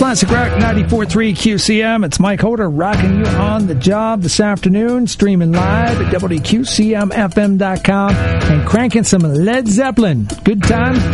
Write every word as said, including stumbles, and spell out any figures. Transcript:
Classic Rock ninety-four point three Q C M. It's Mike Holder rocking you on the job this afternoon, streaming live at W Q C M F M dot com and cranking some Led Zeppelin. Good times.